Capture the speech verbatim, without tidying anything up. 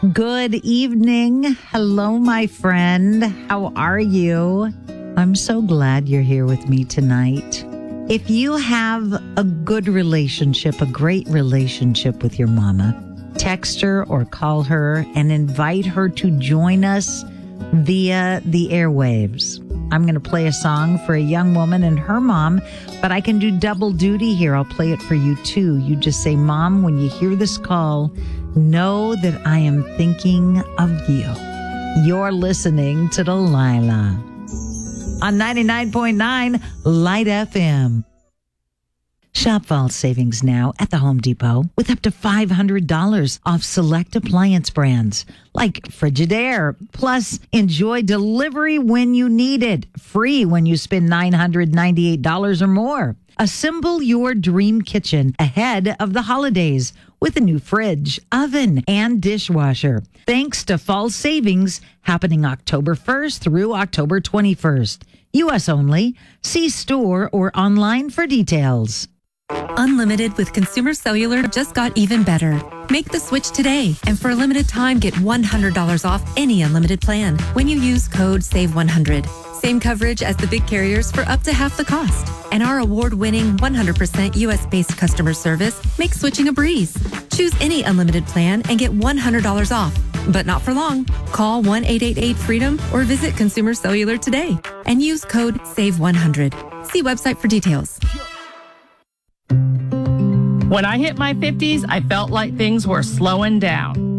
Good evening. Hello, my friend. How are you? I'm so glad you're here with me tonight. If you have a good relationship, a great relationship with your mama, text her or call her and invite her to join us via the airwaves. I'm going to play a song for a young woman and her mom, but I can do double duty here. I'll play it for you too. You just say, Mom, when you hear this call, know that I am thinking of you. You're listening to Delilah on ninety-nine point nine Light F M. Shop fall savings now at the Home Depot with up to five hundred dollars off select appliance brands like Frigidaire. Plus, enjoy delivery when you need it, free when you spend nine hundred ninety-eight dollars or more. Assemble your dream kitchen ahead of the holidays with a new fridge, oven, and dishwasher. Thanks to fall savings happening October first through October twenty-first. U S only. See store or online for details. Unlimited with Consumer Cellular just got even better. Make the switch today, and for a limited time, get one hundred dollars off any unlimited plan when you use code save one hundred. Same coverage as the big carriers for up to half the cost. And our award-winning one hundred percent U S-based customer service makes switching a breeze. Choose any unlimited plan and get one hundred dollars off, but not for long. Call one eight eight eight freedom or visit Consumer Cellular today and use code save one hundred. See website for details. When I hit my fifties, I felt like things were slowing down.